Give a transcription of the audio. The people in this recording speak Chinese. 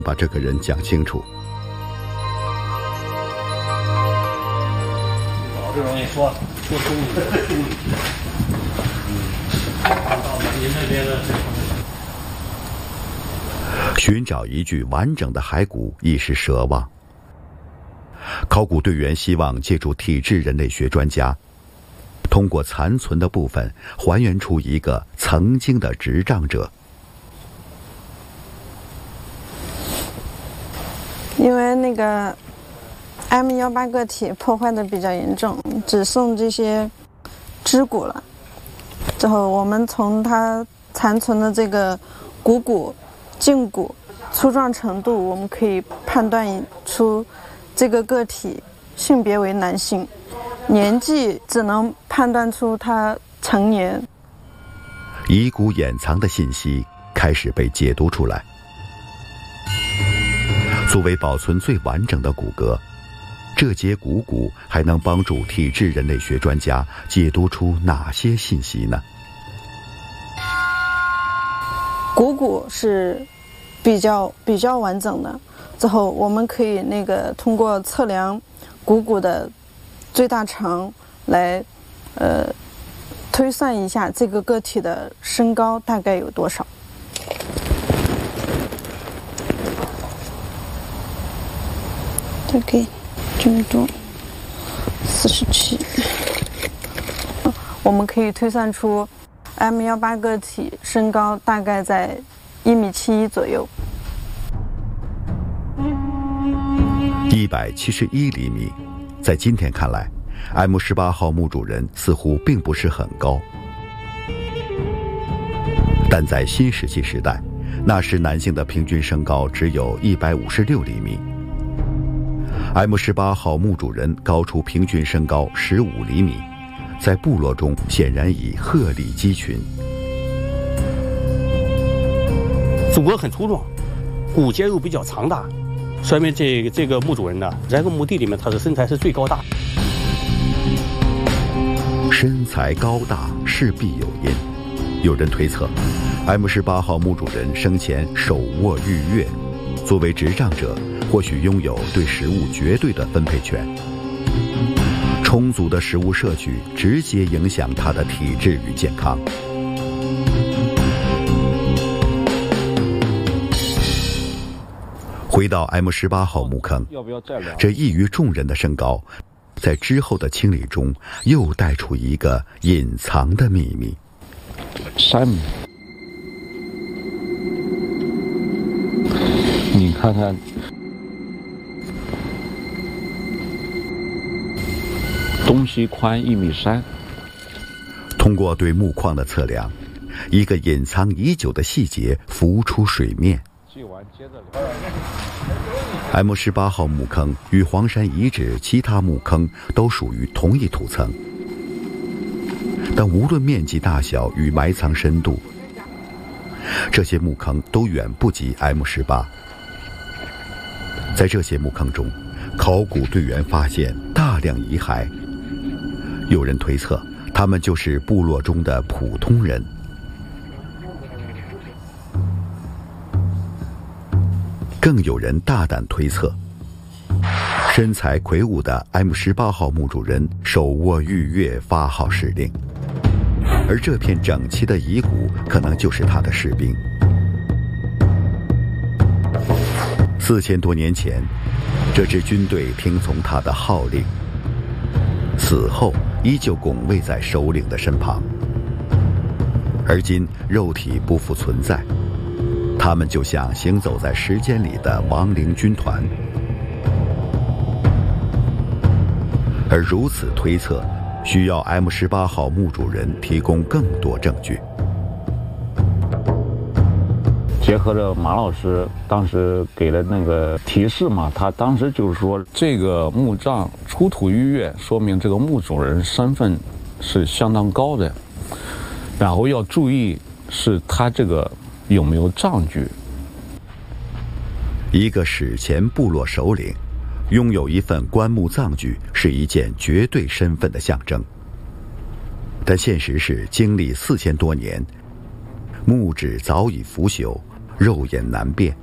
把这个人讲清楚。 好不容易说中午，到您那边的寻找一具完整的骸骨已是奢望。考古队员希望借助体质人类学专家，通过残存的部分还原出一个曾经的执杖者。 因为那个 M18个体破坏的比较严重，只剩这些肢骨了。之后我们从它残存的这个骨、胫骨粗壮程度，我们可以判断出这个个体性别为男性，年纪只能判断出他成年。 遗骨掩藏的信息开始被解读出来。作为保存最完整的骨骼，这节骨还能帮助体质人类学专家解读出哪些信息呢？ 骨是比较完整的，之后我们可以通过测量骨的最大长来推算一下这个个体的身高大概有多少。大概这么多，47。我们可以推算出 M18个体身高大概在1.71米左右。 171厘米，在今天看来 M18号墓主人似乎并不是很高，但在新石器时代，那时男性的平均身高只有156厘米。M18号墓主人高出平均身高15厘米，在部落中显然已鹤立鸡群。 祖国很粗壮，骨节又比较长大，说明这个墓主人呢，在这个墓地里面，他的身材是最高大。 身材高大势必有因，有人推测 M18号墓主人生前手握日月，作为执杖者，或许拥有对食物绝对的分配权。充足的食物摄取直接影响他的体质与健康。回到 M18号墓坑，这异于众人的身高，在之后的清理中又带出一个隐藏的秘密。 3米，你看看，东西宽1.3米。 通过对墓框的测量，一个隐藏已久的细节浮出水面。M18号墓坑与黄山遗址其他墓坑都属于同一土层，但无论面积大小与埋藏深度，这些墓坑都远不及 M18。在这些墓坑中，考古队员发现大量遗骸，有人推测他们就是部落中的普通人。更有人大胆推测，身材魁梧的 M18号墓主人手握日月发号施令，而这片整齐的遗骨可能就是他的士兵。4000多年前，这支军队听从他的号令，死后依旧拱卫在首领的身旁。而今肉体不复存在，他们就像行走在时间里的亡灵军团。而如此推测，需要 M18号墓主人提供更多证据。 结合着马老师当时给的那个提示嘛，他当时就是说，这个墓葬出土日月，说明这个墓主人身份是相当高的，然后要注意是他这个有没有杖具。 一个史前部落首领拥有一份棺木葬具是一件绝对身份的象征，但现实是经历4000多年，木质早已腐朽，肉眼难辨。